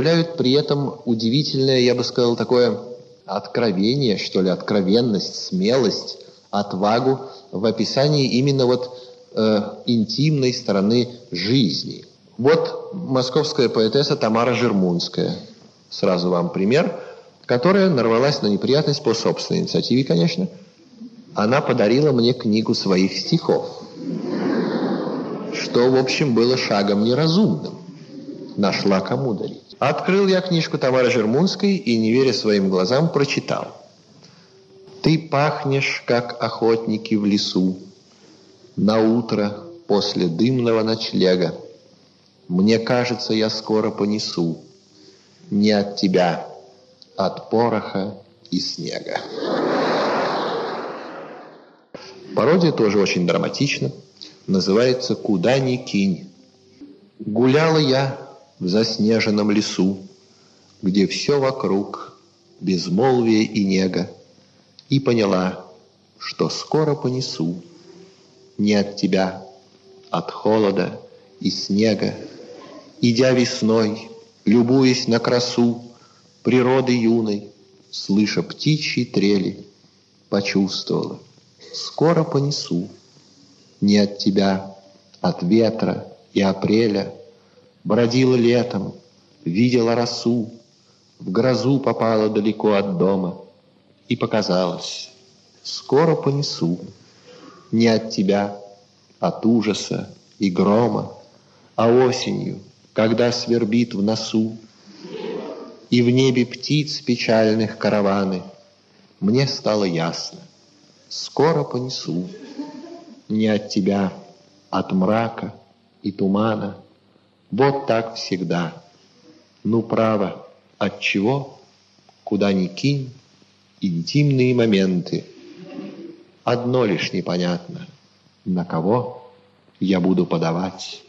проявляют при этом удивительное, я бы сказал, такое откровение, что ли, откровенность, смелость, отвагу в описании именно интимной стороны жизни. Вот московская поэтесса Тамара Жермунская, сразу вам пример, которая нарвалась на неприятность по собственной инициативе, конечно. Она подарила мне книгу своих стихов, что, в общем, было шагом неразумным. Нашла кому дарить. Открыл я книжку Тамары Жермунской и, не веря своим глазам, прочитал. «Ты пахнешь, как охотники в лесу, на утро после дымного ночлега. Мне кажется, я скоро понесу не от тебя, от пороха и снега». Пародия тоже очень драматична. Называется «Куда ни кинь». Гуляла я в заснеженном лесу, где все вокруг безмолвие и нега, и поняла, что скоро понесу не от тебя, от холода и снега. Идя весной, любуясь на красу природы юной, слыша птичьи трели, почувствовала, скоро понесу не от тебя, от ветра и апреля. Бродила летом, видела росу, в грозу попала далеко от дома, и показалось, скоро понесу не от тебя, от ужаса и грома, а осенью, когда свербит в носу, и в небе птиц печальных караваны, мне стало ясно, скоро понесу не от тебя, от мрака и тумана. Вот так всегда. Ну, право, от чего, куда ни кинь, интимные моменты. Одно лишь непонятно, на кого я буду подавать